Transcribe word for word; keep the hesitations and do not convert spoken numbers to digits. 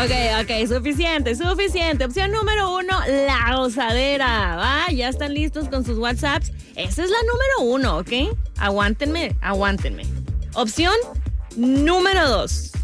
Ok, ok, suficiente, suficiente. Opción número uno, la gozadera. ¿Va? Ya están listos con sus WhatsApps. Esa es la número uno, ¿ok? Aguántenme, aguántenme. Opción número dos,